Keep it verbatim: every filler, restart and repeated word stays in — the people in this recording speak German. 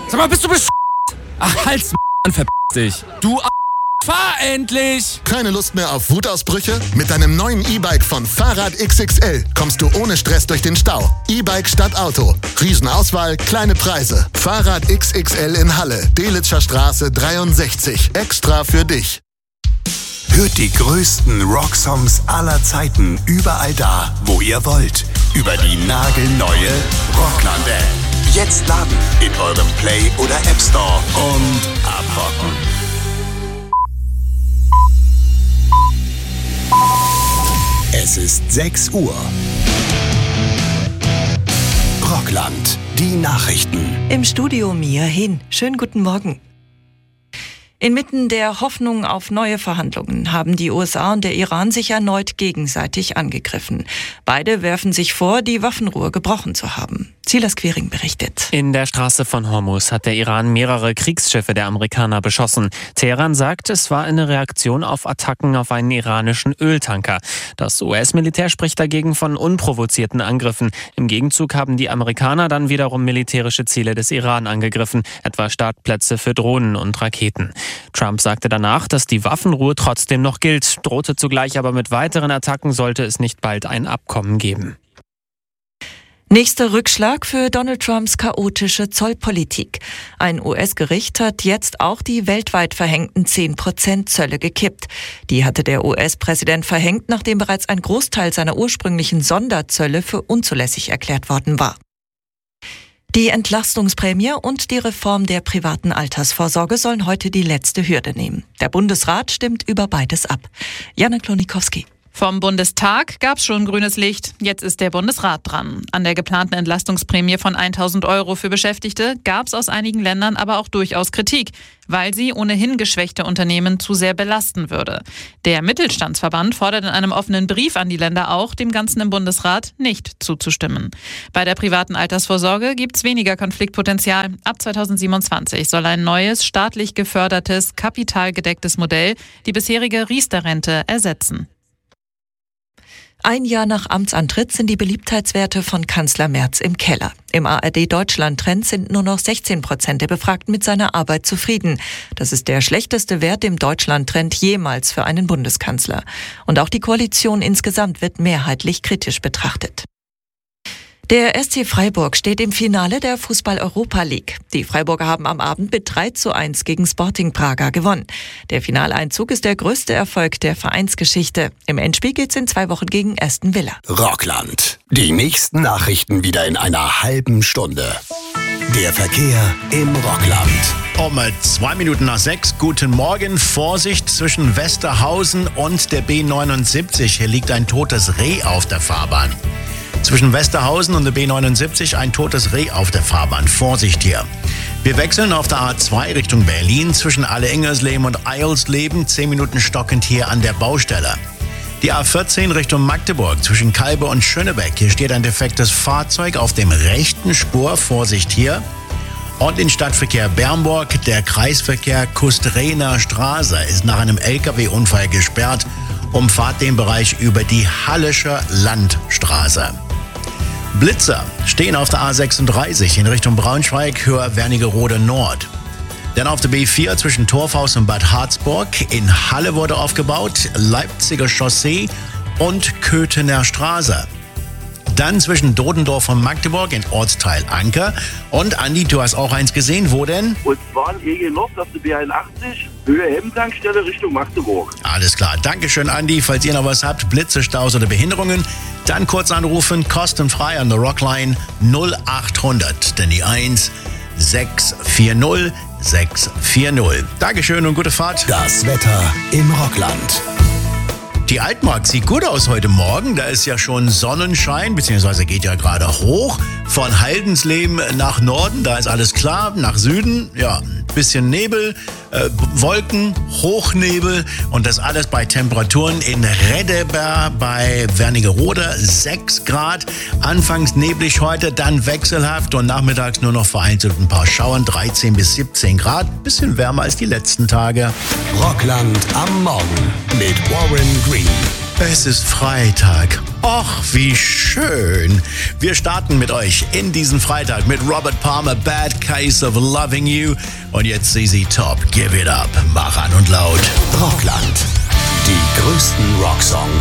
Sag mal, bist du besch... Ach, halt's Mann, verpiss dich. Du A fahr endlich! Keine Lust mehr auf Wutausbrüche? Mit deinem neuen E-Bike von Fahrrad X X L kommst du ohne Stress durch den Stau. E-Bike statt Auto. Riesenauswahl, kleine Preise. Fahrrad X X L in Halle, Delitzscher Straße dreiundsechzig. Extra für dich. Hört die größten Rocksongs aller Zeiten überall da, wo ihr wollt. Über die nagelneue Rockland-App. Jetzt laden in eurem Play- oder App Store und abrocken. Es ist sechs Uhr. Rockland, die Nachrichten. Im Studio Mia Hin. Schönen guten Morgen. Inmitten der Hoffnung auf neue Verhandlungen haben die U S A und der Iran sich erneut gegenseitig angegriffen. Beide werfen sich vor, die Waffenruhe gebrochen zu haben. Silas Quiring berichtet. In der Straße von Hormuz hat der Iran mehrere Kriegsschiffe der Amerikaner beschossen. Teheran sagt, es war eine Reaktion auf Attacken auf einen iranischen Öltanker. Das U S-Militär spricht dagegen von unprovozierten Angriffen. Im Gegenzug haben die Amerikaner dann wiederum militärische Ziele des Iran angegriffen, etwa Startplätze für Drohnen und Raketen. Trump sagte danach, dass die Waffenruhe trotzdem noch gilt, drohte zugleich aber mit weiteren Attacken, sollte es nicht bald ein Abkommen geben. Nächster Rückschlag für Donald Trumps chaotische Zollpolitik. Ein U S-Gericht hat jetzt auch die weltweit verhängten zehn Prozent Zölle gekippt. Die hatte der U S-Präsident verhängt, nachdem bereits ein Großteil seiner ursprünglichen Sonderzölle für unzulässig erklärt worden war. Die Entlastungsprämie und die Reform der privaten Altersvorsorge sollen heute die letzte Hürde nehmen. Der Bundesrat stimmt über beides ab. Jana Klonikowski. Vom Bundestag gab's schon grünes Licht. Jetzt ist der Bundesrat dran. An der geplanten Entlastungsprämie von tausend Euro für Beschäftigte gab's aus einigen Ländern aber auch durchaus Kritik, weil sie ohnehin geschwächte Unternehmen zu sehr belasten würde. Der Mittelstandsverband fordert in einem offenen Brief an die Länder auch, dem Ganzen im Bundesrat nicht zuzustimmen. Bei der privaten Altersvorsorge gibt's weniger Konfliktpotenzial. Ab zweitausendsiebenundzwanzig soll ein neues, staatlich gefördertes, kapitalgedecktes Modell die bisherige Riester-Rente ersetzen. Ein Jahr nach Amtsantritt sind die Beliebtheitswerte von Kanzler Merz im Keller. Im A R D-Deutschland-Trend sind nur noch sechzehn Prozent der Befragten mit seiner Arbeit zufrieden. Das ist der schlechteste Wert im Deutschland-Trend jemals für einen Bundeskanzler. Und auch die Koalition insgesamt wird mehrheitlich kritisch betrachtet. Der S C Freiburg steht im Finale der Fußball-Europa League. Die Freiburger haben am Abend mit drei zu eins gegen Sporting Braga gewonnen. Der Finaleinzug ist der größte Erfolg der Vereinsgeschichte. Im Endspiel geht's in zwei Wochen gegen Aston Villa. Rockland. Die nächsten Nachrichten wieder in einer halben Stunde. Der Verkehr im Rockland. Um zwei Minuten nach sechs. Guten Morgen. Vorsicht zwischen Westerhausen und der B neunundsiebzig. Hier liegt ein totes Reh auf der Fahrbahn. Zwischen Westerhausen und der B neunundsiebzig ein totes Reh auf der Fahrbahn. Vorsicht hier. Wir wechseln auf der A zwei Richtung Berlin zwischen Alle-Ingersleben und Eilsleben. Zehn Minuten stockend hier an der Baustelle. Die A vierzehn Richtung Magdeburg zwischen Kalbe und Schönebeck. Hier steht ein defektes Fahrzeug auf dem rechten Spur. Vorsicht hier. Und in Stadtverkehr Bernburg, der Kreisverkehr Kustrener Straße ist nach einem L K W-Unfall gesperrt. Umfahrt den Bereich über die Hallische Landstraße. Blitzer stehen auf der A sechsunddreißig in Richtung Braunschweig, Höhe Wernigerode Nord. Dann auf der B vier zwischen Torfhaus und Bad Harzburg. In Halle wurde aufgebaut, Leipziger Chaussee und Köthener Straße. Dann zwischen Dodendorf und Magdeburg in Ortsteil Anker. Und Andi, du hast auch eins gesehen, wo denn? Und zwar in E G Nord auf der B einundachtzig, Höhe Hemmtankstelle Richtung Magdeburg. Alles klar, Dankeschön Andi. Falls ihr noch was habt, Blitze, Staus oder Behinderungen, dann kurz anrufen, kostenfrei an der Rockline null achthundert, denn die eins sechs vier null sechs vier null. Dankeschön und gute Fahrt. Das Wetter im Rockland. Die Altmark sieht gut aus heute Morgen. Da ist ja schon Sonnenschein, beziehungsweise geht ja gerade hoch. Von Haldensleben nach Norden, da ist alles klar. Nach Süden, ja, ein bisschen Nebel, äh, Wolken, Hochnebel. Und das alles bei Temperaturen in Reddeber bei Wernigerode sechs Grad. Anfangs neblig heute, dann wechselhaft und nachmittags nur noch vereinzelt ein paar Schauern, dreizehn bis siebzehn Grad. Bisschen wärmer als die letzten Tage. Rockland am Morgen mit Warren Green. Es ist Freitag. Och, wie schön. Wir starten mit euch in diesen Freitag mit Robert Palmer, Bad Case of Loving You. Und jetzt Z Z Top, Give It Up. Mach an und laut. Rockland. Die größten Rocksongs